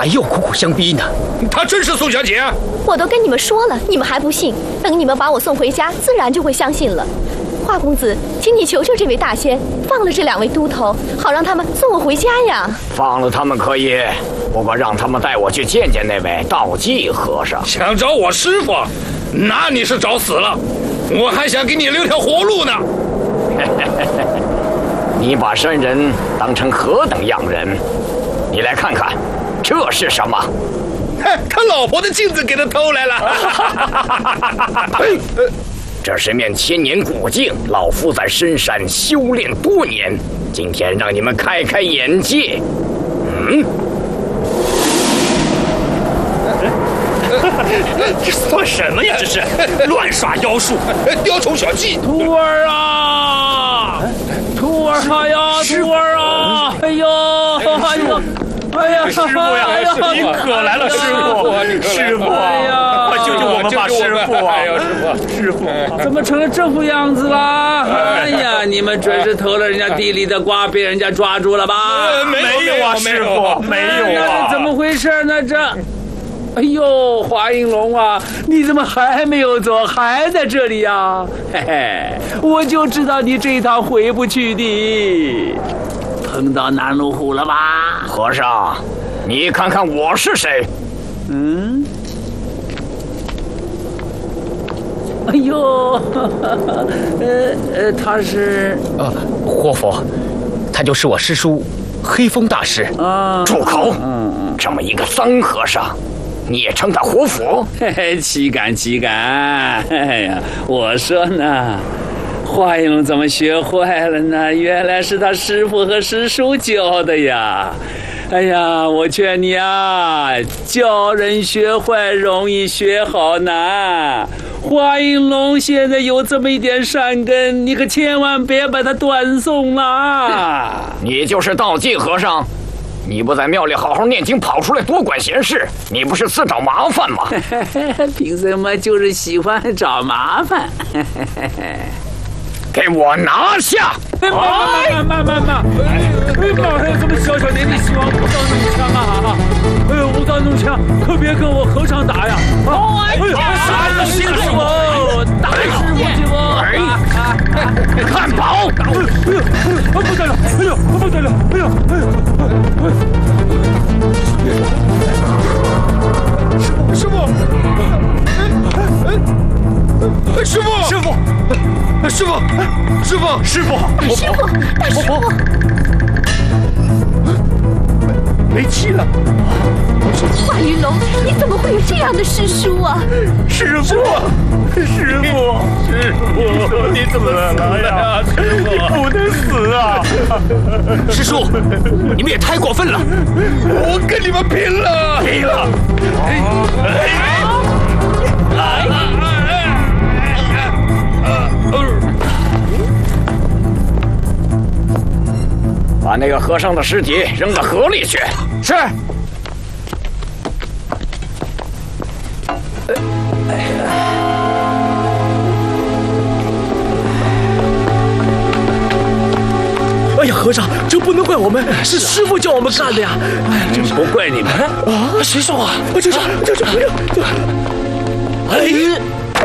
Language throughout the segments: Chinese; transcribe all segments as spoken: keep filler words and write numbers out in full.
还要苦苦相逼呢。 她真是宋小姐？ 我都跟你们说了，你们还不信。等你们把我送回家，自然就会相信了。华公子，请你求求这位大仙，放了这两位都头，好让他们送我回家呀。 放了他们可以，不过让他们带我去见见那位道济和尚。 想找我师傅，那你是找死了。我还想给你留条活路呢。 你把山人当成何等样人？你来看看，这是什么？ 他老婆的镜子给他偷来了。 这是面千年古镜，老夫在深山修炼多年，今天让你们开开眼界。嗯， 这算什么呀？这是乱耍妖术， 雕虫小技。 徒儿啊，徒儿呀，徒儿啊！哎呦，哎呦！哎呀， 师傅呀，您可来了，师傅，师傅，哎呀，快救救我们吧，师傅！哎呀，师傅，师傅， 怎么成了这副样子啦？哎呀，你们准是偷了人家地里的瓜，被人家抓住了吧？ 没有啊，师傅，没有啊！ 怎么回事呢？这，哎呦，华应龙啊，你怎么还没有走，还在这里呀？嘿嘿，我就知道你这一趟回不去的。碰到南路虎了吧？ 和尚，你看看我是谁？ 嗯。哎呦，呃呃，他是呃，活佛，他就是我师叔黑风大师。 啊， 住口！嗯，这么一个脏和尚，你也称他活佛？ 嘿嘿，岂敢岂敢！哎呀，我说呢。华应龙怎么学坏了呢？原来是他师父和师叔教的呀！哎呀，我劝你啊，教人学坏容易，学好难。华应龙现在有这么一点善根，你可千万别把他断送了。 你就是道济和尚，你不在庙里好好念经，跑出来多管闲事，你不是自找麻烦吗？ 凭什么就是喜欢找麻烦？ 给我拿下！ 慢慢慢慢慢，哎妈呀，这么小小年纪喜欢武道弄枪啊！哎呦，武道弄枪，可别跟我和尚打呀！哎呦，啥子师傅？打师傅去我！ 哎，汉堡！ 哎呦，不得了！哎呦，不得了！哎呦，哎呦， 师傅，师傅！师傅，师傅，师傅，师傅，师傅， 师傅，大师傅， 没气了。 华应龙，你怎么会有这样的师叔啊？ 师傅，师傅，师傅，你怎么死了呀？师傅，你不能死啊！师叔，你们也太过分了！ 我跟你们拼了！ 拼了！来！ 把那个和尚的尸体扔到河里去。 是。哎呀，和尚，这不能怪我们，是师傅叫我们干的呀！哎呀， 不怪你们啊！谁说啊？就是就是，哎。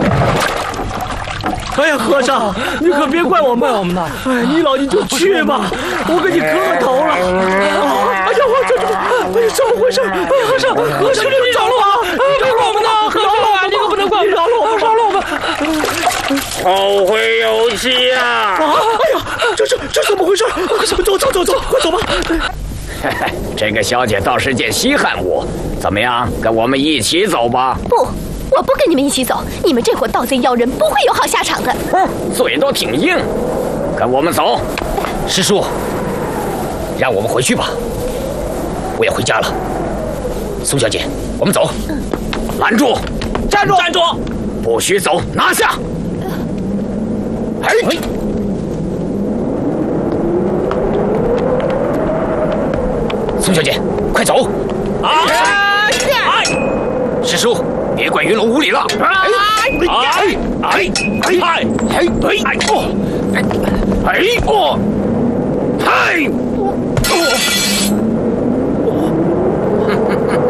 哎呀，和尚，你可别怪我们，我们呢！哎，你老你就去吧，我给你磕头了。哎呀，我这这，哎呀，怎么回事？和尚，和尚，你饶了我！饶了我们呢！饶了我！你可不能怪我，饶了我们，饶了我们！ 后会有期啊！ 啊！哎呀，这这这怎么回事？走走走走，快走吧！ 这个小姐倒是件稀罕物，怎么样？跟我们一起走吧？ 不。我不跟你们一起走，你们这伙盗贼妖人不会有好下场的。 哼，嘴都挺硬，跟我们走。 师叔，让我们回去吧，我要回家了。苏小姐，我们走。 拦住！ 站住！站住！ 不许走，拿下！哎！ 苏小姐，快走！啊！师叔。别怪云龙无礼了！哎哎哎哎哎哎哎哦哎哦哎哦！